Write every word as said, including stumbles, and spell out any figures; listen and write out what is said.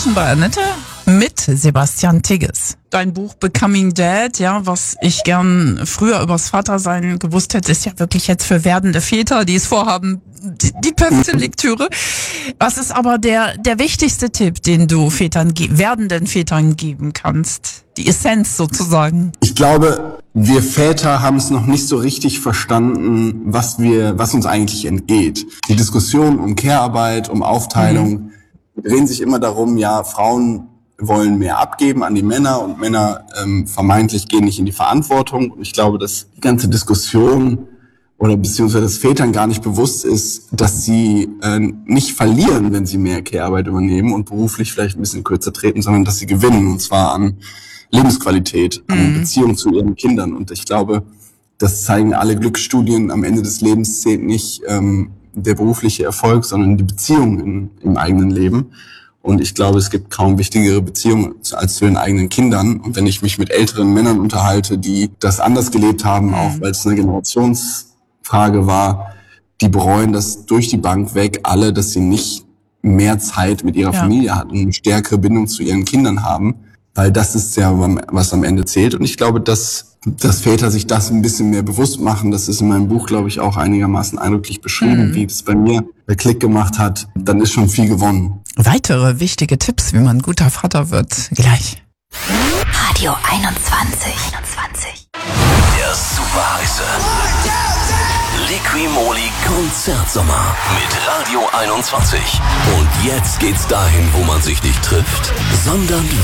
Wochen bei Annette mit Sebastian Tigges. Dein Buch Becoming Dad, ja, was ich gern früher übers Vatersein gewusst hätte, ist ja wirklich jetzt für werdende Väter, die es vorhaben, die, die perfekte Lektüre. Was ist aber der der wichtigste Tipp, den du Vätern, werdenden Vätern geben kannst? Die Essenz sozusagen. Ich glaube, wir Väter haben es noch nicht so richtig verstanden, was wir, was uns eigentlich entgeht. Die Diskussion um Care-Arbeit, um Aufteilung, mhm. drehen sich immer darum, ja, Frauen wollen mehr abgeben an die Männer und Männer ähm, vermeintlich gehen nicht in die Verantwortung. Und ich glaube, dass die ganze Diskussion oder beziehungsweise dass Vätern gar nicht bewusst ist, dass sie äh, nicht verlieren, wenn sie mehr Care-Arbeit übernehmen und beruflich vielleicht ein bisschen kürzer treten, sondern dass sie gewinnen, und zwar an Lebensqualität, an mhm. Beziehung zu ihren Kindern. Und ich glaube, das zeigen alle Glücksstudien, am Ende des Lebens zählt nicht ähm, der berufliche Erfolg, sondern die Beziehung in, im eigenen Leben. Und ich glaube, es gibt kaum wichtigere Beziehungen als zu den eigenen Kindern. Und wenn ich mich mit älteren Männern unterhalte, die das anders gelebt haben, mhm. auch weil es eine Generationsfrage war, die bereuen das durch die Bank weg alle, dass sie nicht mehr Zeit mit ihrer ja. Familie hatten, eine stärkere Bindung zu ihren Kindern haben. Weil das ist ja, was am Ende zählt. Und ich glaube, dass, dass Väter sich das ein bisschen mehr bewusst machen. Das ist in meinem Buch, glaube ich, auch einigermaßen eindrücklich beschrieben, mhm. wie es bei mir Klick gemacht hat. Dann ist schon viel gewonnen. Weitere wichtige Tipps, wie man ein guter Vater wird, gleich. Radio einundzwanzig. einundzwanzig. Der super heiße Liqui-Moly Konzertsommer mit Radio einundzwanzig. Und jetzt geht's dahin, wo man sich nicht trifft, sondern